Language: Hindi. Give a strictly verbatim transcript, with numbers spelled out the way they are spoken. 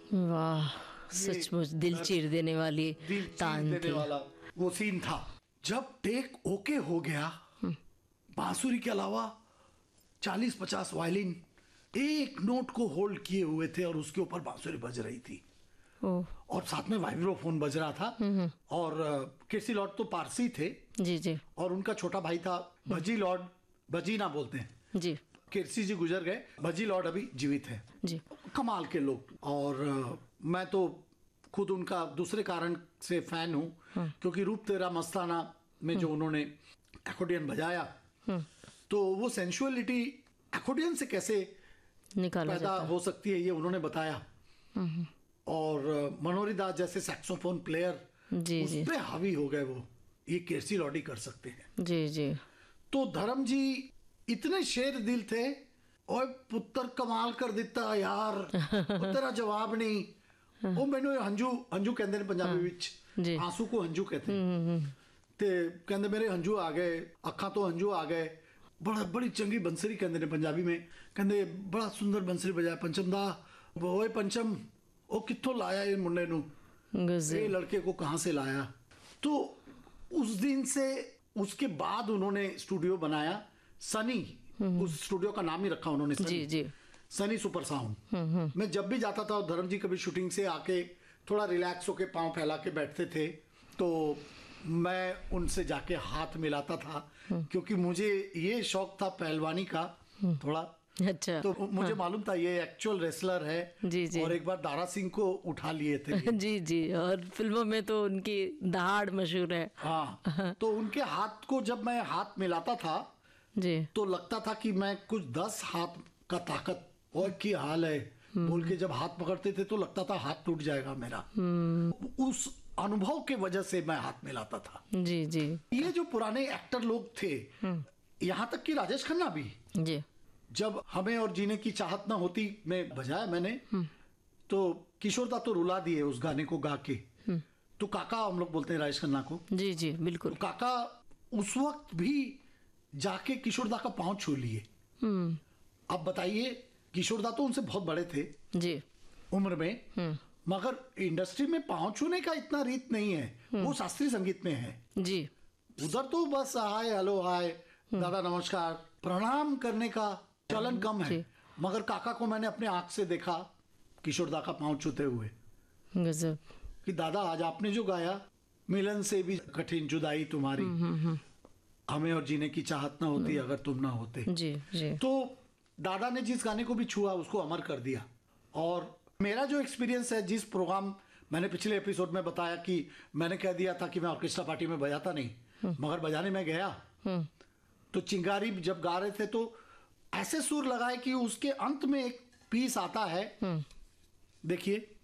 वाह, सचमुच दिल चीर देने वाली दिल तान चीर देने थी। वाला वो सीन था। जब टेक ओके हो गया, बांसुरी के अलावा चालीस पचास वायलिन एक नोट को होल्ड किए हुए थे और उसके ऊपर बांसुरी बज रही थी। ओह, और साथ में वाइब्रोफोन बज रहा था। और केसी लॉर्ड तो पारसी थे जी जी और उनका छोटा भाई था भजी लॉर्ड, भजी ना बोलते हैं जी केसी जी गुजर गए, भजी लॉर्ड अभी जीवित है। जी। कमाल के लोग। और अ, मैं तो खुद उनका दूसरे कारण से फैन हूँ, क्योंकि रूप तेरा मस्ताना में जो उन्होंने एकोर्डियन बजाया, तो वो सेंसुअलिटी एकोर्डियन से कैसे निकाला पैदा जाता। हो सकती है ये उन्होंने बताया। और अ, मनोहरी दास जैसे सैक्सोफोन प्लेयर जी उस जी पे हावी हो गए, वो ये केसी लॉर्ड ही कर सकते हैं। जी जी। तो धर्म जी इतने शेर दिल थे, ओए पुत्र कमाल कर दिता यार, ਉਹ तेरा जवाब नहीं। ਉਹ ਮੈਨੂੰ ਹੰਝੂ ਹੰਝੂ ਕਹਿੰਦੇ ਨੇ ਪੰਜਾਬੀ ਵਿੱਚ, जी ਆंसू को हंझू कहते हैं। ਤੇ ਕਹਿੰਦੇ ਮੇਰੇ ਹੰਝੂ ਆ ਗਏ, ਅੱਖਾਂ ਤੋਂ ਹੰਝੂ ਆ ਗਏ। ਬੜਾ ਬੜੀ ਚੰਗੀ ਬੰਸਰੀ ਕਹਿੰਦੇ ਨੇ ਪੰਜਾਬੀ में, ਕਹਿੰਦੇ ਬੜਾ ਸੁੰਦਰ ਬੰਸਰੀ ਬਜਾਇਆ पंचम ਦਾ। ਓਏ पंचम ਉਹ ਕਿੱਥੋਂ ਲਾਇਆ ਇਹ ਮੁੰਡੇ ਨੂੰ, गजब। ये लड़के को कहाँ से लाया। तो उस दिन से उसके बाद उन्होंने स्टूडियो बनाया सनी, उस स्टूडियो का नाम ही रखा उन्होंने सनी। जी जी सनी सुपर साउंड। मैं जब भी जाता था और धर्म जी कभी शूटिंग से आके थोड़ा रिलैक्स होके पांव फैला के बैठते थे, तो मैं उनसे जाके हाथ मिलाता था, क्योंकि मुझे ये शौक था पहलवानी का थोड़ा। अच्छा। तो मुझे मालूम था ये एक्चुअल रेसलर है। जी जी। और एक बार दारा सिंह को उठा लिए थे। जी जी, और फिल्मों में तो उनकी दहाड़ मशहूर है। हाँ, तो उनके हाथ को जब मैं हाथ मिलाता था जी तो लगता था कि मैं कुछ दस हाथ का ताकत और की हाल है बोल के जब हाथ पकड़ते थे तो लगता था हाथ टूट जाएगा मेरा। उस अनुभव के वजह से मैं हाथ मिलाता था। जी जी ये जो पुराने एक्टर लोग थे, यहाँ तक कि राजेश खन्ना भी, जी। जब हमें और जीने की चाहत ना होती में बजाया मैंने, तो किशोर दा तो रुला दिए उस गाने को गा के। तो काका हम लोग बोलते हैं राजेश खन्ना को। जी जी बिल्कुल। तो काका उस वक्त भी जाके किशोर दा का पांव छू लिए। अब बताइए, किशोर दा तो उनसे बहुत बड़े थे जी उम्र में, मगर इंडस्ट्री में पांव छूने का इतना रीत नहीं है, वो शास्त्रीय संगीत में है। जी उधर तो बस हाय हेलो हाय दादा नमस्कार प्रणाम करने का चलन कम है। मगर काका को मैंने अपने आंख से देखा किशोर दा का पांव छूते हुए, गजब। कि दादा आज आपने जो गाया, मिलन से भी कठिन जुदाई तुम्हारी, हमें और जीने की चाहत ना होती अगर तुम ना होते। जी जी। तो दादा ने जिस गाने को भी छुआ उसको अमर कर दिया। और मेरा जो एक्सपीरियंस है, जिस प्रोग्राम मैंने पिछले एपिसोड में बताया कि मैंने कह दिया था कि मैं ऑर्केस्ट्रा पार्टी में बजाता नहीं, मगर बजाने में गया, तो चिंगारी जब गा रहे थे तो ऐसे सुर लगाए कि उसके अंत में एक पीस आता है, देखिए